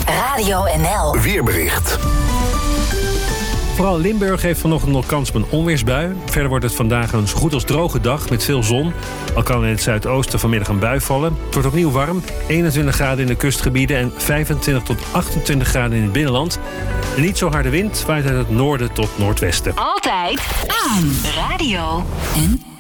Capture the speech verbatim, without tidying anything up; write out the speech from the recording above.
Radio N L. Weerbericht. Vooral Limburg heeft vanochtend nog kans op een onweersbui. Verder wordt het vandaag een zo goed als droge dag met veel zon. Al kan in het zuidoosten vanmiddag een bui vallen. Het wordt opnieuw warm. eenentwintig graden in de kustgebieden en vijfentwintig tot achtentwintig graden in het binnenland. Een niet zo harde wind waait uit het noorden tot noordwesten. Altijd aan. Radio N L.